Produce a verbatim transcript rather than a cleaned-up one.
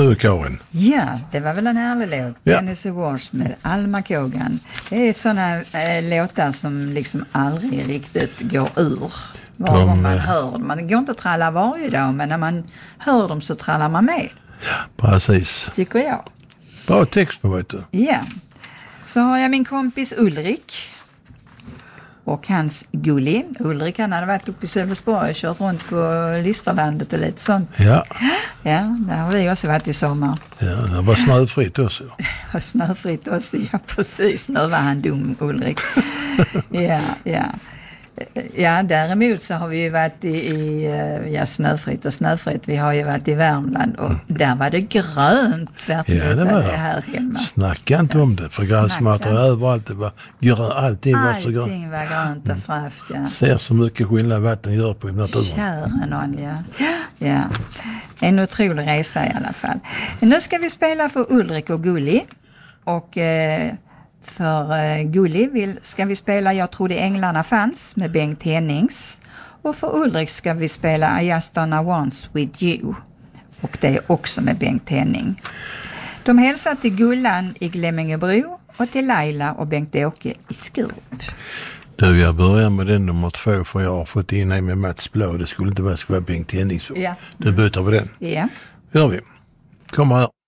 Nu Karin. Ja, det var väl en härlig låt. Ja. Tennessee Walsh med Alma Cogan. Det är sådana äh, låtar som liksom aldrig riktigt går ur. Var De, gång man eh, hör dem. Man går inte att tralla varje dag, men när man hör dem så trallar man med. Precis. Tycker jag. Bra text på vet du. Ja. Så har jag min kompis Ulrik. Och hans Gulli. Ulrik han hade varit uppe i Sölvesborg och kört runt på Listerlandet och lite sånt. Ja. Ja, där har vi också varit i sommar. Ja, det var snöfritt också. Och snöfritt också, ja precis. Nu var han dum, Ulrik. ja, ja. Ja, däremot så har vi ju varit i, i ja, snöfritt och snöfritt. Vi har ju varit i Värmland och där var det grönt tvärt Ja, det var det. här hemma. Snacka inte om det, för gräsmattan överallt, det var grönt, allting var så grönt. Allting var grönt och fräscht, ja. Ser så mycket skillnad vatten gör på naturen. Kära någon, ja. ja. En otrolig resa i alla fall. Nu ska vi spela för Ulrik och Gulli. Och eh, för eh, Gulli vill, ska vi spela Jag trodde änglarna fanns med Bengt Hennings. Och för Ulrik ska vi spela I just done once with you. Och det är också med Bengt Henning. De hälsar till Gullan i Glemmingebro och till Laila och Bengt-Åke i Skurup. Du, jag börjar med den nummer två för jag har fått in en med Mats Blå. Det skulle inte vara, skulle vara Bengt Henning så. Ja. Du byter vi den. Ja. Gör vi. Kom här.